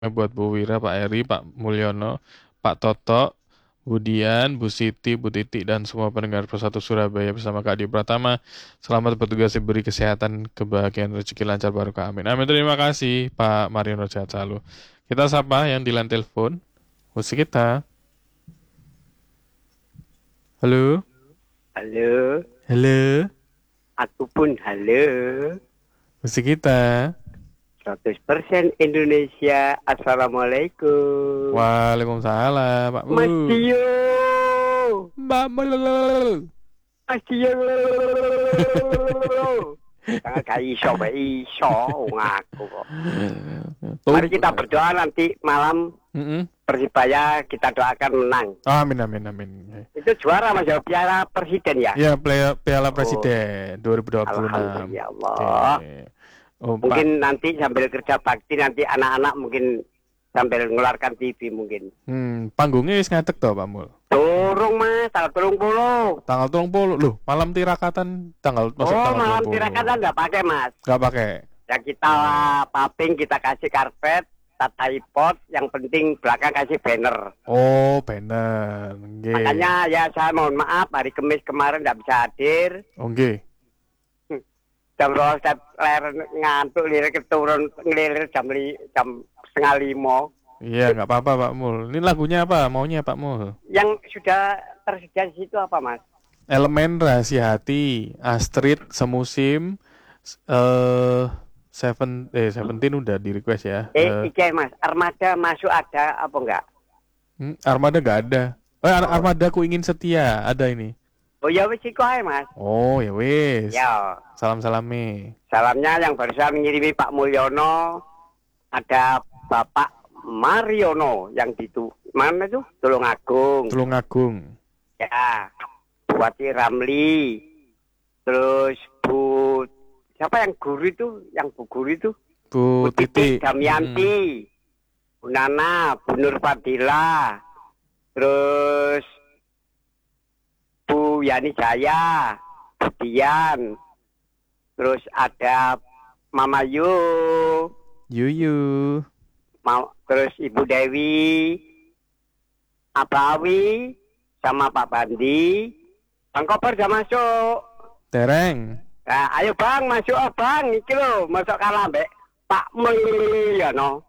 buat Bu Wira, Pak Eri, Pak Mulyono, Pak Toto, Bu Dian, Bu Siti, Bu Titi, dan semua pendengar Persatu Surabaya bersama Kak Adi Pratama. Selamat bertugas, diberi kesehatan, kebahagiaan, rezeki lancar, barokah. Amin. Amin. Terima kasih Pak Mariono, sehat selalu. Kita sapa yang di line telepon. Musik kita. Halo. Halo, Halo. aku pun halo. Musik kita. 100% Indonesia. Assalamualaikum. Waalaikumsalam, Pak Mas Bu. Dio. Mbak Mul. Mas Dio. Jangan kayak iso ngaku kok. Mari kita berdoa nanti malam Persibaya kita doakan menang. Amin, amin, amin. Itu juara Mas ya, Piala Presiden ya? Ya, Piala Presiden 2026. Alhamdulillah ya Allah. Oke. Oh, Mungkin nanti sambil kerja bakti nanti anak-anak mungkin sambil ngeluarkan TV mungkin. Panggungnya wis ngadeg toh, Pak Mul. Turung Mas, tanggal 30. Tanggal 30 loh, malam tirakatan tanggal masuk Oh, tanggal malam 20. tirakatan enggak pakai Mas. Enggak pakai. Ya kita paping, kita kasih karpet, tata pot, yang penting belakang kasih banner. Oh, banner. Nggih. Makanya ya saya mohon maaf hari Kamis kemarin enggak bisa hadir. Oh, nggih. Jam 2 saya ngantuk lirik keturun ngelilir jam 4:30. Iya, nggak apa-apa Pak Mul. Ini lagunya apa? Maunya Pak Mul? Yang sudah tersedia di situ apa Mas? Elemen Rahasia Hati, Astrid Semusim, Seventeen udah di request ya. Iki Mas, Armada masuk ada apa enggak? Armada nggak ada. Armada Ku Ingin Setia ada ini. Oh ya wis iku ae Mas. Oh ya wis. Ya. Salam-salame. Salamnya yang barusan mengirimi Pak Mulyono, ada Bapak Mariono yang di mana tuh? Tulungagung. Ya. Buati Ramli. Terus Bu siapa yang guru itu? Yang Bu guru itu? Bu Titi Damianti. Bu Nana, Bu Nur Fadila. Terus Bu Yani Jaya, Bu Dian. Terus ada Mama Yuyu. Terus Ibu Dewi, Abawi, sama Pak Bandi. Bang Koper udah masuk. Tereng. Nah, ayo Bang, masuk Bang. Iki lho, masuk kalah mbek Pak Mulyono.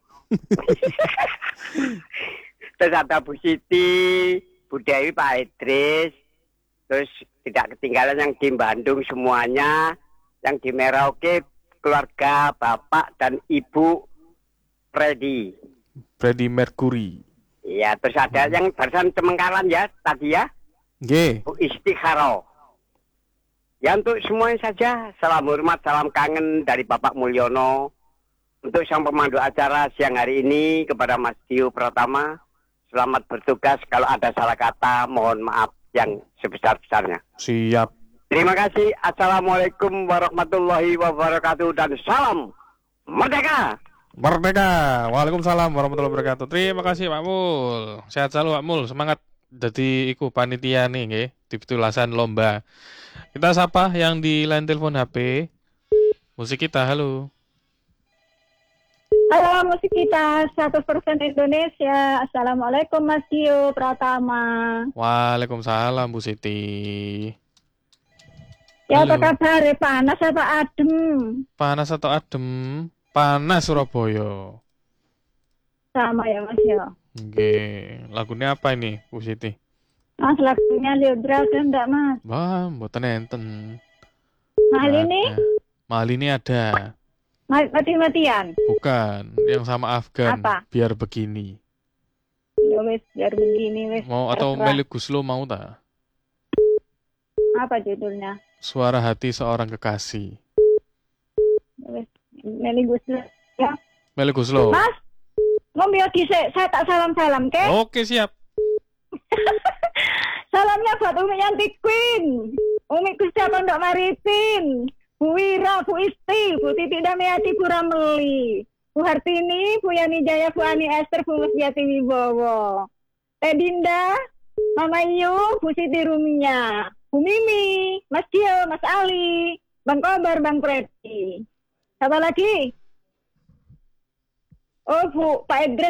Terus ada Bu Siti, Bu Dewi, Pak Idris. Terus tidak ketinggalan yang di Bandung semuanya. Yang di Merauke, keluarga Bapak dan Ibu Freddy Mercury. Iya, terus ada yang barusan Cemengkalan ya, tadi ya. Nggih. Bu Istikharo. Ya untuk semuanya saja, salam hormat, salam kangen dari Bapak Mulyono. Untuk sang pemandu acara siang hari ini, kepada Mas Dio Pratama, selamat bertugas. Kalau ada salah kata, mohon maaf yang sebesar-besarnya. Siap. Terima kasih. Assalamualaikum warahmatullahi wabarakatuh. Dan salam merdeka. Merdeka. Waalaikumsalam warahmatullahi wabarakatuh. Terima kasih Pak Mul. Sehat selalu Pak Mul. Semangat jadi iku panitia nih nggih, di pitulasan lomba. Kita sapa yang di line telepon HP. Musik kita, halo. Halo, musik kita 100% Indonesia. Assalamualaikum Mas Dio Pratama. Waalaikumsalam Bu Siti. Ya, apa kabar? Panas apa adem? Panas atau adem? Panas Surabaya. Sama ya Mas ya. Oke, lagunya apa ini Bu Siti? Mas, lagunya Leodra enggak Mas? Wah, mboten enten. Mahal ini? Mahal ini ada. Mati-matian? Bukan, yang sama Afgan. Apa? Biar begini. Ya wes, biar begini wes. Mau atau Meli Guslo mau tak? Apa judulnya? Suara Hati Seorang Kekasih. Ya wes, Meli Guslo ya. Meli Guslo. Mas, ngombe dhisik, saya tak salam-salam, ke? Oke, siap. Salamnya buat Umi Yanti Queen, Umi Gusti Pondok Maripin, Bu Wira, Bu Isti, Bu Titi Damiati, Bu Ramli, Bu Hartini, Bu Yani Jaya, Bu Ani Esther, Bu Musjati Wibowo, Teh Dinda, Mama Yu, Bu Siti Rumia, Bu Mimi, Mas Dio, Mas Ali, Bang Kobar, Bang Preti. Siapa lagi? Oh Bu, Pak Idris